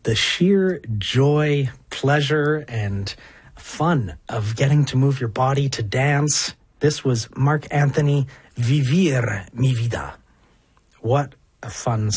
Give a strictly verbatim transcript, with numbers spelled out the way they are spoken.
the sheer joy, pleasure, and fun of getting to move your body to dance. This was Marc Anthony, Vivir Mi Vida. What a fun